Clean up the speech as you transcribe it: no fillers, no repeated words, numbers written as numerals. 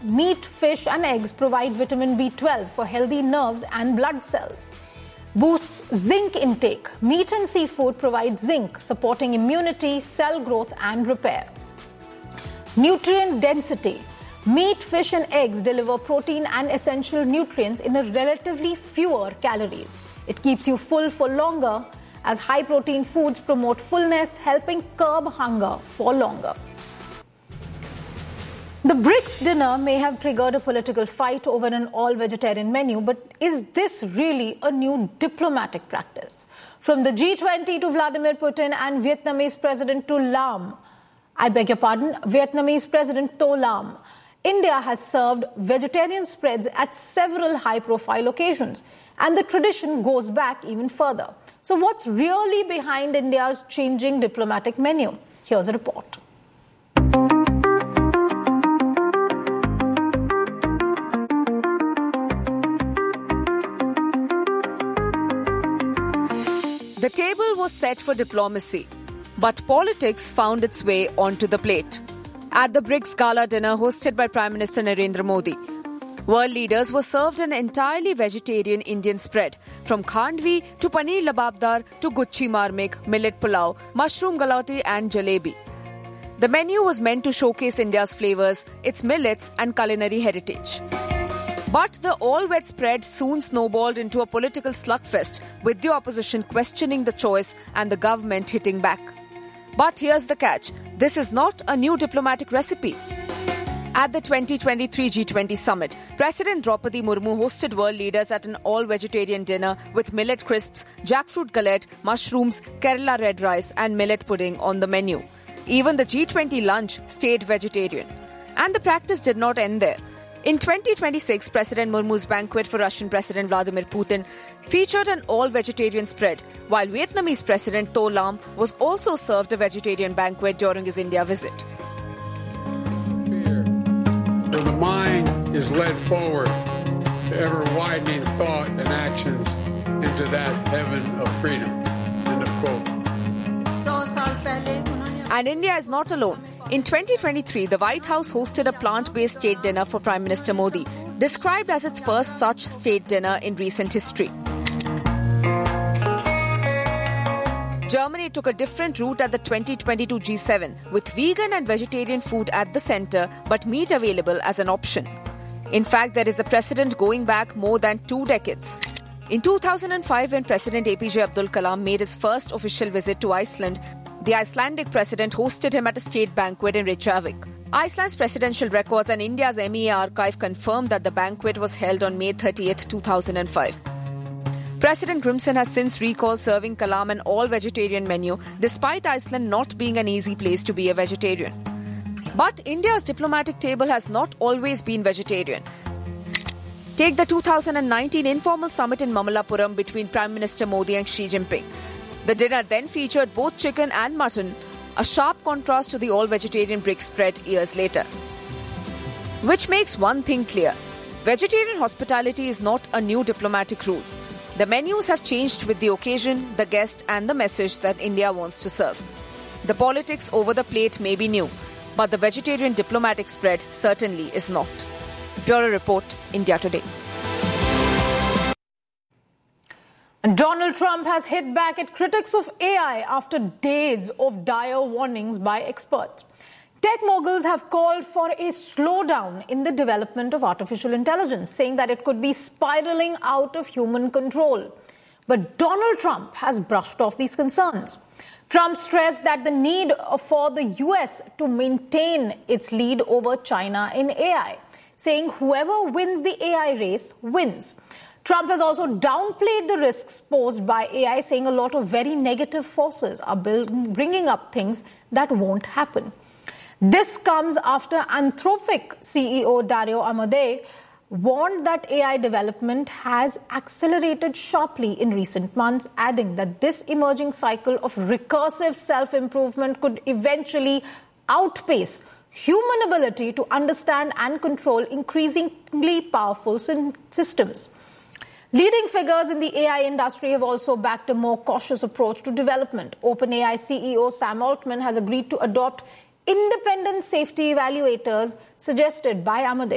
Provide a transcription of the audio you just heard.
Meat, fish and eggs provide vitamin B12 for healthy nerves and blood cells. Boosts zinc intake. Meat and seafood provide zinc, supporting immunity, cell growth and repair. Nutrient density. Meat, fish and eggs deliver protein and essential nutrients in a relatively fewer calories. It keeps you full for longer, as high-protein foods promote fullness, helping curb hunger for longer. The BRICS dinner may have triggered a political fight over an all-vegetarian menu, but is this really a new diplomatic practice? From the G20 to Vladimir Putin and Vietnamese President Vietnamese President To Lam, India has served vegetarian spreads at several high-profile occasions, and the tradition goes back even further. So what's really behind India's changing diplomatic menu? Here's a report. The table was set for diplomacy, but politics found its way onto the plate. At the BRICS Gala dinner hosted by Prime Minister Narendra Modi, world leaders were served an entirely vegetarian Indian spread, from khandvi to paneer lababdar to guchi marmik, millet pulao, mushroom galati and jalebi. The menu was meant to showcase India's flavors, its millets and culinary heritage. But the all-wet spread soon snowballed into a political slugfest, with the opposition questioning the choice and the government hitting back. But here's the catch. This is not a new diplomatic recipe. At the 2023 G20 summit, President Draupadi Murmu hosted world leaders at an all-vegetarian dinner with millet crisps, jackfruit galette, mushrooms, Kerala red rice and millet pudding on the menu. Even the G20 lunch stayed vegetarian. And the practice did not end there. In 2026, President Murmu's banquet for Russian President Vladimir Putin featured an all-vegetarian spread, while Vietnamese President To Lam was also served a vegetarian banquet during his India visit. Where the mind is led forward to ever-widening thought and actions into that heaven of freedom. End of quote. And India is not alone. In 2023, the White House hosted a plant-based state dinner for Prime Minister Modi, described as its first such state dinner in recent history. Germany took a different route at the 2022 G7, with vegan and vegetarian food at the center, but meat available as an option. In fact, there is a precedent going back more than 2 decades. In 2005, when President APJ Abdul Kalam made his first official visit to Iceland, the Icelandic president hosted him at a state banquet in Reykjavik. Iceland's presidential records and India's MEA archive confirmed that the banquet was held on May 30th, 2005. President Grimson has since recalled serving Kalam an all-vegetarian menu, despite Iceland not being an easy place to be a vegetarian. But India's diplomatic table has not always been vegetarian. Take the 2019 informal summit in Mamallapuram between Prime Minister Modi and Xi Jinping. The dinner then featured both chicken and mutton, a sharp contrast to the all-vegetarian BRICS spread years later. Which makes one thing clear. Vegetarian hospitality is not a new diplomatic rule. The menus have changed with the occasion, the guest and the message that India wants to serve. The politics over the plate may be new, but the vegetarian diplomatic spread certainly is not. Bureau Report, India Today. Donald Trump has hit back at critics of AI after days of dire warnings by experts. Tech moguls have called for a slowdown in the development of artificial intelligence, saying that it could be spiraling out of human control. But Donald Trump has brushed off these concerns. Trump stressed that the need for the US to maintain its lead over China in AI, saying whoever wins the AI race wins. Trump has also downplayed the risks posed by AI, saying a lot of very negative forces are bringing up things that won't happen. This comes after Anthropic CEO Dario Amodei warned that AI development has accelerated sharply in recent months, adding that this emerging cycle of recursive self-improvement could eventually outpace human ability to understand and control increasingly powerful systems. Leading figures in the AI industry have also backed a more cautious approach to development. OpenAI CEO Sam Altman has agreed to adopt independent safety evaluators suggested by Amodei.